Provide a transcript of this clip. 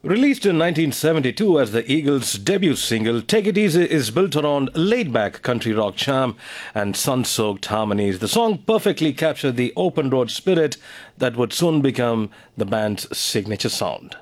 Released in 1972 as the Eagles' debut single, Take It Easy is built around laid-back country rock charm and sun-soaked harmonies. The song perfectly captured the open-road spirit that would soon become the band's signature sound.